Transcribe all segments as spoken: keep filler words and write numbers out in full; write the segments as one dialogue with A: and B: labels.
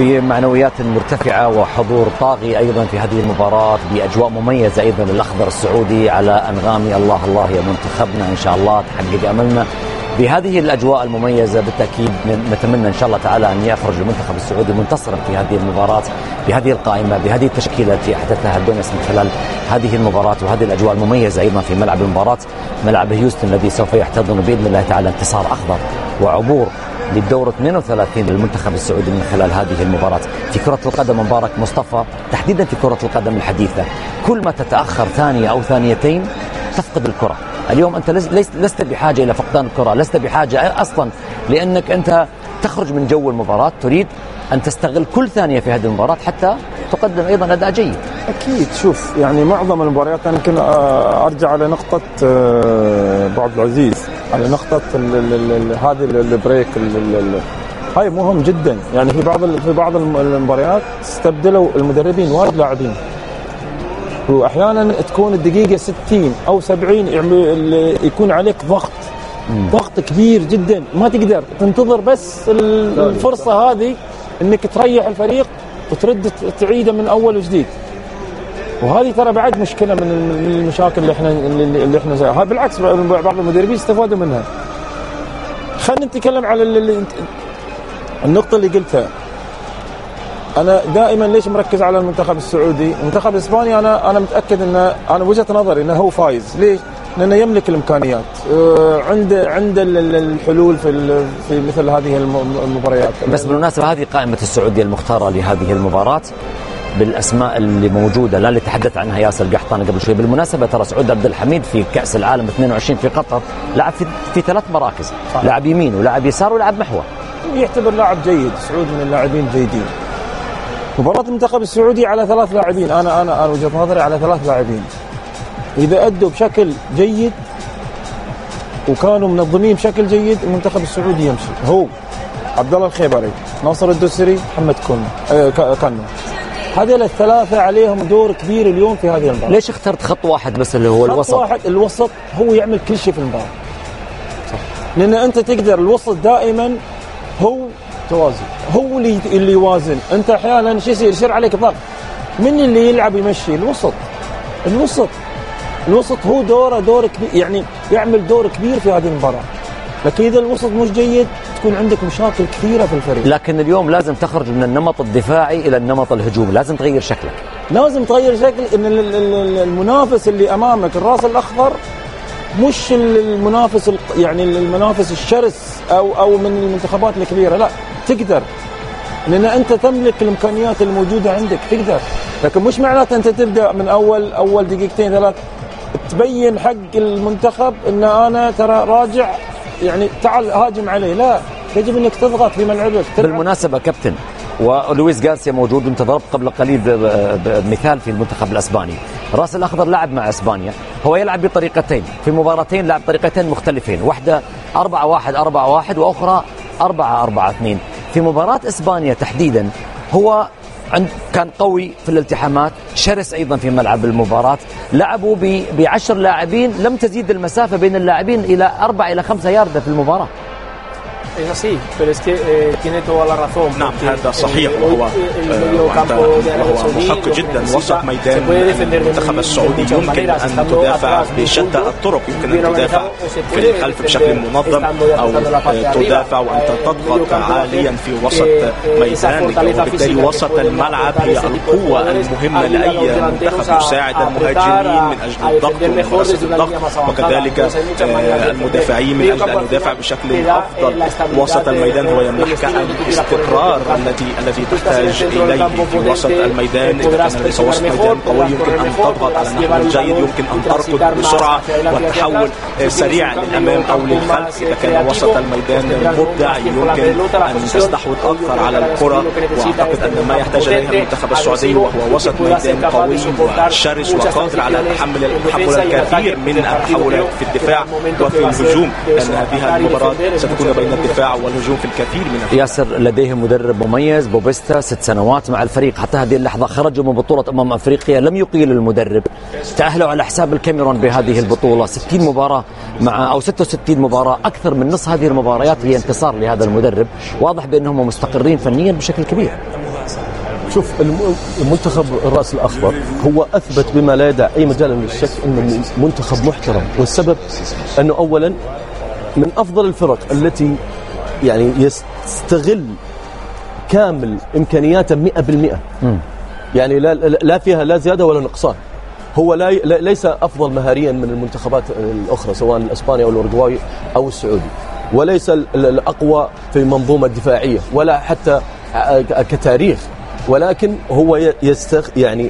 A: بمعنويات مرتفعة وحضور طاغي أيضا في هذه المباراة، بأجواء مميزة أيضا للأخضر السعودي على أنغام الله الله يا منتخبنا، إن شاء الله تحقق أملنا. بهذه الأجواء المميزة بالتأكيد نتمنى إن شاء الله تعالى أن يخرج المنتخب السعودي منتصرا في هذه المباراة، بهذه القائمة، بهذه التشكيلة التي أحدثها الدونس من خلال هذه المباراة وهذه الأجواء المميزة أيضا في ملعب المباراة، ملعب هيوستن الذي سوف يحتضن بإذن الله تعالى انتصار أخضر وعبور للدور اثنين وثلاثين للمنتخب السعودي من خلال هذه المباراة. في كرة القدم مبارك مصطفى، تحديدا في كرة القدم الحديثة، كل ما تتأخر ثانية أو ثانيتين تفقد الكرة. اليوم أنت لست بحاجة إلى فقدان الكرة، لست بحاجة أصلا، لأنك أنت تخرج من جو المباراة، تريد أن تستغل كل ثانية في هذه المباراة حتى تقدم أيضا أداء جيد.
B: أكيد. شوف يعني معظم المباريات أنا يمكن أرجع على نقطة أبو عبد العزيز، على نقطة هذه البريك، هاي مهم جدا. يعني في بعض في بعض المباريات استبدلوا المدربين وايد لاعبين، واحيانا تكون الدقيقه ستين او سبعين يكون عليك ضغط مم. ضغط كبير جدا، ما تقدر تنتظر بس الفرصه هذه انك تريح الفريق وترد تعيده من اول وجديد. وهذه ترى بعد مشكله من المشاكل اللي احنا اللي احنا زي هاي. بالعكس بعض المدربين استفادوا منها. خلينا نتكلم على النقطه اللي قلتها. أنا دائما ليش مركز على المنتخب السعودي؟ المنتخب الإسباني أنا أنا متأكد إنه، أنا وجهة نظري إنه هو فايز. ليش؟ لأنه يملك الإمكانيات، عنده عنده الحلول في في مثل هذه المباريات.
A: بس بالمناسبة هذه قائمة السعودية المختارة لهذه المباراة بالأسماء اللي موجودة، لا اللي تحدث عنها ياسر قحطان قبل شوي. بالمناسبة ترى سعود عبد الحميد في كأس العالم اثنين وعشرين في قطر لعب في في ثلاث مراكز، لعب يمين ولعب يسار ولعب محور.
B: يعتبر لاعب جيد، سعود من اللاعبين الجيدين. مباراة المنتخب السعودي على ثلاث لاعبين، أنا أنا أنا وجهة نظري على ثلاث لاعبين إذا أدوا بشكل جيد وكانوا منظمين بشكل جيد المنتخب السعودي يمشي. هو عبد الله الخيبري، ناصر الدوسري، محمد كون آه كانو. هذول الثلاثة عليهم دور كبير اليوم في هذه المباراة.
A: ليش اخترت خط واحد بس اللي هو الوسط؟
B: خط واحد، الوسط هو يعمل كل شيء في المباراة. صح. لأن أنت تقدر الوسط دائما هو توازن، هو اللي اللي يوازن. انت احيانا شو يصير؟ يصير عليك ضغط، من اللي يلعب يمشي؟ الوسط. الوسط الوسط هو دوره دور كبير، يعني يعمل دور كبير في هذه المباراه. لكن اذا الوسط مش جيد تكون عندك مشاكل كثيره في الفريق.
A: لكن اليوم لازم تخرج من النمط الدفاعي الى النمط الهجومي، لازم تغير شكلك،
B: لازم تغير شكل. ان المنافس اللي امامك الراس الاخضر مش المنافس يعني المنافس الشرس او او من المنتخبات الكبيره، لا تقدر، لان انت تملك الامكانيات الموجوده عندك، تقدر. لكن مش معناته انت تبدا من اول اول دقيقتين ثلاث تبين حق المنتخب ان انا ترى راجع، يعني تعال هاجم عليه، لا، يجب انك تضغط في ملعبك.
A: بالمناسبه كابتن ولويس غارسيا موجود، وانت ضربت قبل قليل بمثال في المنتخب الاسباني. راس الاخضر لعب مع اسبانيا، هو يلعب بطريقتين في مباراتين، لعب طريقتين مختلفين، واحده أربعة واحد أربعة واحد واخرى أربعة أربعة اثنين. في مباراه اسبانيا تحديدا هو كان قوي في الالتحامات، شرس ايضا في ملعب المباراه، لعبوا بعشر لاعبين، لم تزيد المسافه بين اللاعبين الى أربعة الى خمسة ياردة في المباراه.
C: Es así, pero es que eh, tiene toda la razón.
D: نعم هذا صحيح، وهو محق جدا. وسط ميدان المنتخب السعودي يمكن أن تدافع بشتى الطرق، يمكن أن تدافع في الخلف بشكل منظم أو تدافع وأنت تضغط عاليا في وسط ميدانك، وبالتالي وسط الملعب هي القوة المهمة لأي منتخب، يساعد المهاجمين من أجل الضغط وممارسة الضغط، وكذلك المدافعين من أجل أن يدافع بشكل أفضل. وسط الميدان هو يمنحك الاستقرار الذي الذي تحتاج اليه في وسط الميدان. اذا كان ليس وسط ميدان قوي يمكن ان تضغط على نحو جيد، يمكن ان تركض بسرعه والتحول سريع للامام او للخلف. اذا كان وسط الميدان مبدع يمكن ان تستحوذ اكثر على الكره، واعتقد ان ما يحتاج اليه المنتخب السعودي وهو وسط ميدان قوي وشرس وقادر على تحمل تحمل الكثير من التحولات في الدفاع وفي الهجوم، لان هذه المباراه ستكون بين الدفاع والهجوم في الكثير من الحالات.
A: ياسر لديه مدرب مميز، بوبيستا، ست سنوات مع الفريق، حتى هذه اللحظة خرجوا من بطولة أمم أفريقيا، لم يقيل المدرب، تأهلوا على حساب الكاميرون بهذه البطولة، ستين مباراة مع أو ستة وستين مباراة، أكثر من نصف هذه المباريات هي انتصار لهذا المدرب، واضح بأنهم مستقرين فنيا بشكل كبير.
E: شوف المنتخب الرأس الأخضر هو أثبت بما لا يدع أي مجال للشك أنه منتخب محترم، والسبب أنه أولا من أفضل الفرق التي يعني يستغل كامل إمكانياته مئة بالمئة، يعني لا لا فيها لا زيادة ولا نقصان. هو لا ليس أفضل مهاريا من المنتخبات الأخرى سواء الإسباني أو الأوروغواي أو السعودي، وليس الأقوى في منظومة دفاعية ولا حتى كتاريخ، ولكن هو يستغ يعني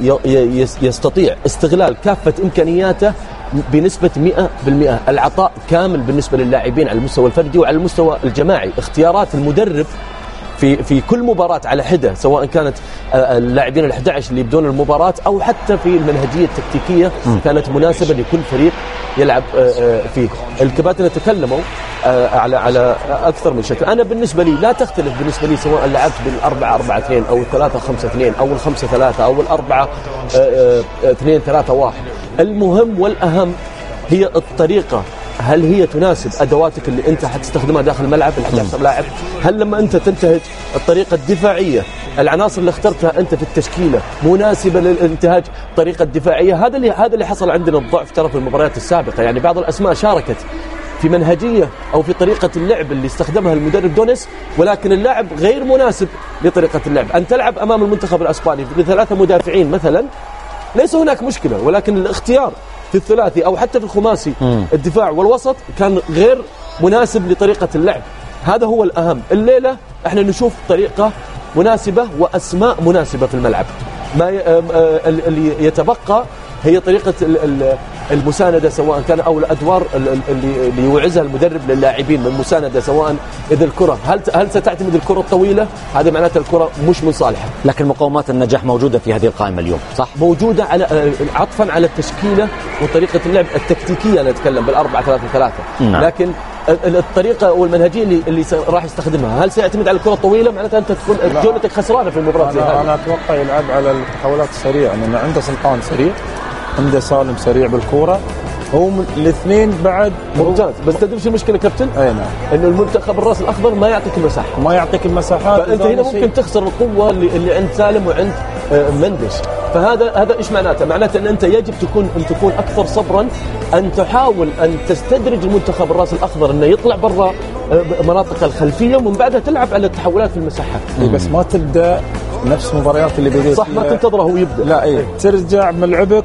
E: يستطيع استغلال كافة إمكانياته بنسبة مئة بالمئة. العطاء كامل بالنسبة للاعبين على المستوى الفردي وعلى المستوى الجماعي. اختيارات المدرب في في كل مباراة على حدة، سواء كانت اللاعبين الأحد عشر اللي يبدون المباراة أو حتى في المنهجية التكتيكية كانت مناسبة لكل فريق يلعب فيه. الكباتن تكلموا على على أكثر من شكل. أنا بالنسبة لي لا تختلف بالنسبة لي سواء لعبت بالأربعة أربعة اثنين أو الثلاثة خمسة اثنين أو الخمسة ثلاثة أو الأربعة اثنين ثلاثة واحد. المهم والأهم هي الطريقة، هل هي تناسب أدواتك اللي أنت حتستخدمها داخل الملعب الأحد عشر لاعب؟ هل لما أنت تنتهج الطريقة الدفاعية العناصر اللي اخترتها أنت في التشكيلة مناسبة للانتهاج الطريقة الدفاعية؟ هذا اللي هذا اللي حصل عندنا الضعف ترى في المباريات السابقة. يعني بعض الأسماء شاركت في منهجية أو في طريقة اللعب اللي استخدمها المدرب دونيس، ولكن اللاعب غير مناسب لطريقة اللعب. أن تلعب أمام المنتخب الأسباني بثلاثة مدافعين مثلا ليس هناك مشكلة، ولكن الاختيار في الثلاثي أو حتى في الخماسي م. الدفاع والوسط كان غير مناسب لطريقة اللعب. هذا هو الأهم. الليلة احنا نشوف طريقة مناسبة وأسماء مناسبة في الملعب. ما اللي يتبقى هي طريقة المساندة، سواء كان أو الأدوار اللي يوعزها المدرب للاعبين من مساندة، سواء إذا الكرة هل هل ستعتمد الكرة الطويلة، هذه معناتها الكرة مش من صالحها.
A: لكن مقومات النجاح موجودة في هذه القائمة اليوم، صح؟
E: موجودة على عطفا على التشكيلة وطريقة اللعب التكتيكية. أنا أتكلم بالأربعة ثلاثة ثلاثة، لكن الطريقة والمنهجية اللي اللي راح يستخدمها هل سيعتمد على الكرة الطويلة؟ معناتها أنت تكون جولتك خسرانة في المباراة.
B: أنا, أنا أتوقع يلعب على التحولات السريعة، لأن عنده سلطان سريع، عنده سالم سريع بالكرة، هم الاثنين بعد
E: ممتاز. بس تدري شو المشكلة كابتن؟
B: أي نعم،
E: إنه المنتخب الرأس الأخضر ما يعطيك المساحة،
B: ما يعطيك المساحات،
E: فأنت هنا ممكن تخسر القوة اللي, اللي عند سالم وعند مندش. فهذا هذا إيش معناته؟ معناته أن أنت يجب تكون أن تكون أكثر صبرا، أن تحاول أن تستدرج المنتخب الرأس الأخضر أنه يطلع برا مناطق الخلفية، ومن بعدها تلعب على التحولات في المساحات.
B: بس ما تبدأ نفس مباريات اللي بديت
E: صح، ما تنتظره هو يبدأ،
B: لا إيه ترجع ملعبك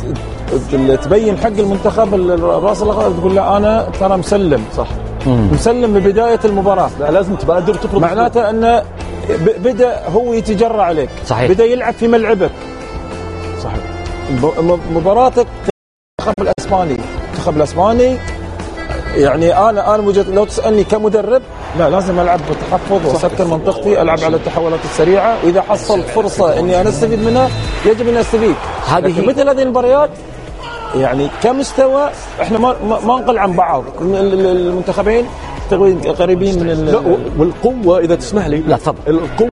B: تبين حق المنتخب الراس الاخضر، تقول له انا ترى مسلم، صح مم. مسلم ببدايه المباراه،
E: لا لازم تبادر وتفرض.
B: معناته انه بدا هو يتجرأ عليك،
A: صحيح.
B: بدا يلعب في ملعبك، صحيح. مباراتك المنتخب الاسباني المنتخب الاسباني يعني انا انا وجهة لو تسالني كمدرب، لا لازم العب بتحفظ واسكر منطقتي، العب على التحولات السريعه، واذا حصلت فرصه اني انا استفيد منها يجب ان استفيد. هذه مثل هذه المباريات يعني كمستوى احنا ما ما نقل عن بعض المنتخبين قريبين من
E: والقوه اذا تسمح لي.
A: لا تفضل.
E: القوه